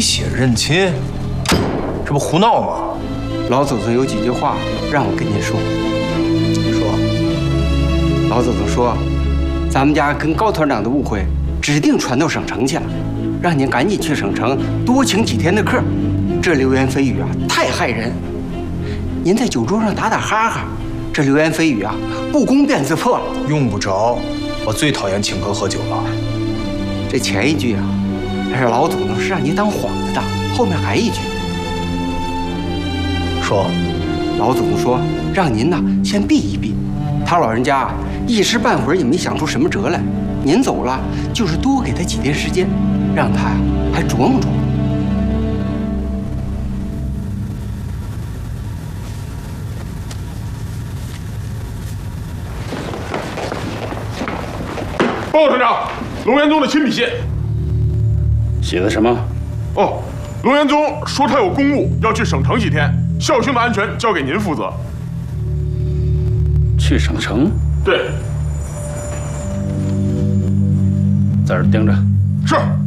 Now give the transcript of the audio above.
血认亲，这不胡闹吗？ 老祖宗有几句话让我跟您说。说，老祖宗说，咱们家跟高团长的误会指定传到省城去了，让您赶紧去省城多请几天的客。这流言蜚语啊，太害人。您在酒桌上打打哈哈，这流言蜚语啊，不攻便自破了。 用不着，我最讨厌请客喝酒了。 这前一句啊，那是老祖宗是让你当幌子的，后面还一句。 说， 老祖宗说让您呢先避一避，他老人家一时半会儿也没想出什么辙来。您走了，就是多给他几天时间，让他呀还琢磨琢磨。 报告团长，龙元宗的亲笔信。 写的什么？ 哦，龙元宗说他有公务要去省城几天，孝兄的安全交给您负责。 去省城？ 对， 在这儿盯着。 是。